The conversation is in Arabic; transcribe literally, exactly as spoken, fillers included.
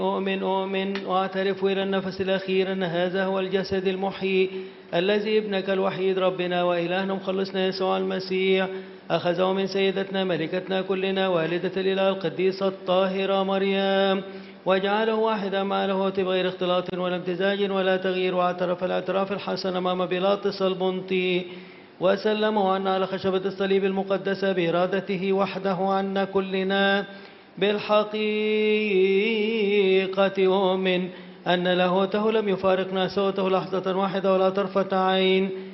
أؤمن أؤمن وأعترف إلى النفس الأخير أن هذا هو الجسد المحيي الذي ابنك الوحيد ربنا وإلهنا مخلصنا يسوع المسيح أخذه من سيدتنا ملكتنا كلنا والدة الإله القديسة الطاهرة مريم وجعله واحدا مع لاهوت بغير اختلاط ولا امتزاج ولا تغيير، واعترف الاعتراف الحسن أمام بيلاطس البنطي وسلمه عنا على خشبة الصليب المقدسة بإرادته وحده عنا كلنا. بالحقيقة أؤمن أن لاهوته لم يفارق ناسوته لحظة واحدة ولا طرفة عين،